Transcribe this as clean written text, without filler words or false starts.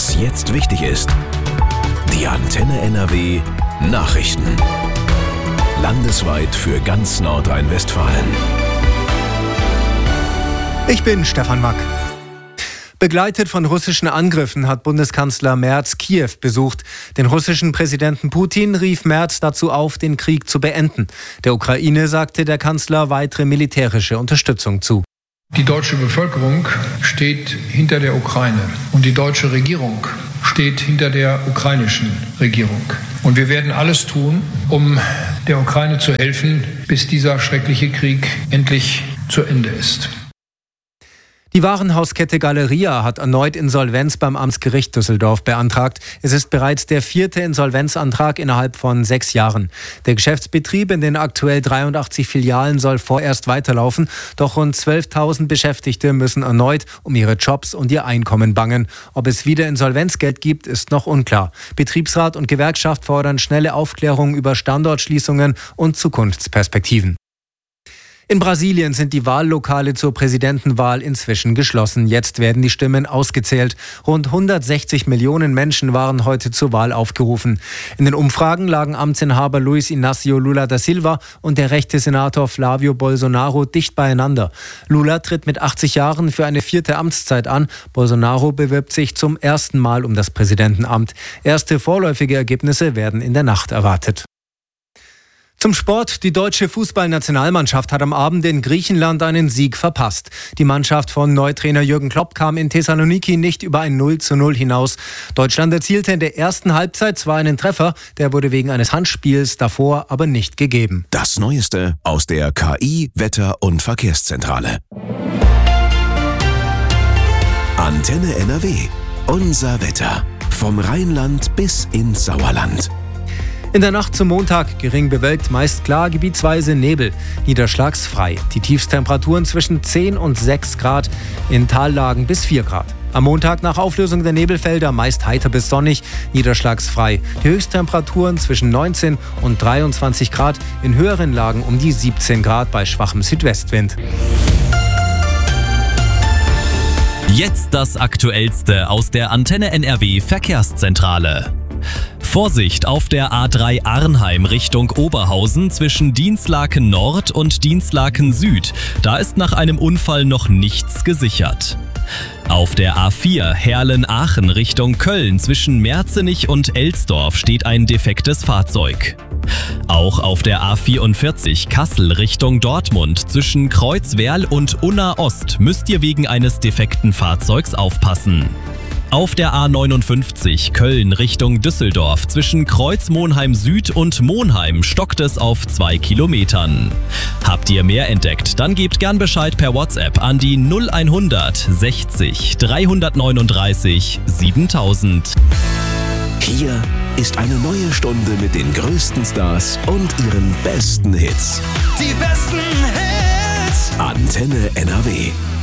Was jetzt wichtig ist. Die Antenne NRW Nachrichten. Landesweit für ganz Nordrhein-Westfalen. Ich bin Stefan Mack. Begleitet von russischen Angriffen hat Bundeskanzler Merz Kiew besucht. Den russischen Präsidenten Putin rief Merz dazu auf, den Krieg zu beenden. Der Ukraine sagte der Kanzler weitere militärische Unterstützung zu. Die deutsche Bevölkerung steht hinter der Ukraine und die deutsche Regierung steht hinter der ukrainischen Regierung. Und wir werden alles tun, um der Ukraine zu helfen, bis dieser schreckliche Krieg endlich zu Ende ist. Die Warenhauskette Galeria hat erneut Insolvenz beim Amtsgericht Düsseldorf beantragt. Es ist bereits der 4. Insolvenzantrag innerhalb von 6 Jahren. Der Geschäftsbetrieb in den aktuell 83 Filialen soll vorerst weiterlaufen. Doch rund 12.000 Beschäftigte müssen erneut um ihre Jobs und ihr Einkommen bangen. Ob es wieder Insolvenzgeld gibt, ist noch unklar. Betriebsrat und Gewerkschaft fordern schnelle Aufklärung über Standortschließungen und Zukunftsperspektiven. In Brasilien sind die Wahllokale zur Präsidentenwahl inzwischen geschlossen. Jetzt werden die Stimmen ausgezählt. Rund 160 Millionen Menschen waren heute zur Wahl aufgerufen. In den Umfragen lagen Amtsinhaber Luiz Inácio Lula da Silva und der rechte Senator Flávio Bolsonaro dicht beieinander. Lula tritt mit 80 Jahren für eine 4. Amtszeit an. Bolsonaro bewirbt sich zum ersten Mal um das Präsidentenamt. Erste vorläufige Ergebnisse werden in der Nacht erwartet. Zum Sport. Die deutsche Fußballnationalmannschaft hat am Abend in Griechenland einen Sieg verpasst. Die Mannschaft von Neutrainer Jürgen Klopp kam in Thessaloniki nicht über ein 0:0 hinaus. Deutschland erzielte in der ersten Halbzeit zwar einen Treffer, der wurde wegen eines Handspiels davor aber nicht gegeben. Das Neueste aus der KI, Wetter- und Verkehrszentrale. Antenne NRW. Unser Wetter. Vom Rheinland bis ins Sauerland. In der Nacht zum Montag gering bewölkt, meist klar, gebietsweise Nebel, niederschlagsfrei. Die Tiefstemperaturen zwischen 10 und 6 Grad, in Tallagen bis 4 Grad. Am Montag nach Auflösung der Nebelfelder meist heiter bis sonnig, niederschlagsfrei. Die Höchsttemperaturen zwischen 19 und 23 Grad, in höheren Lagen um die 17 Grad bei schwachem Südwestwind. Jetzt das Aktuellste aus der Antenne NRW Verkehrszentrale. Vorsicht auf der A3 Arnheim Richtung Oberhausen zwischen Dinslaken Nord und Dinslaken Süd. Da ist nach einem Unfall noch nichts gesichert. Auf der A4 Herlen-Aachen Richtung Köln zwischen Merzenich und Elsdorf steht ein defektes Fahrzeug. Auch auf der A44 Kassel Richtung Dortmund zwischen Kreuzwerl und Unna Ost müsst ihr wegen eines defekten Fahrzeugs aufpassen. Auf der A59 Köln Richtung Düsseldorf zwischen Kreuz-Monheim Süd und Monheim stockt es auf 2 Kilometern. Habt ihr mehr entdeckt, dann gebt gern Bescheid per WhatsApp an die 0100 60 339 7000. Hier ist eine neue Stunde mit den größten Stars und ihren besten Hits. Die besten Hits. Antenne NRW.